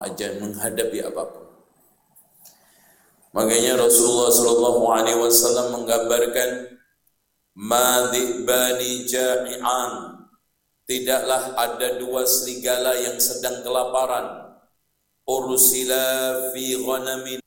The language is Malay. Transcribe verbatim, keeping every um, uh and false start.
ajar menghadapi apapun. Makanya Rasulullah sallallahu alaihi wasallam menggambarkan madhibani ja'ian, tidaklah ada dua serigala yang sedang kelaparan, ursila fi ghanamin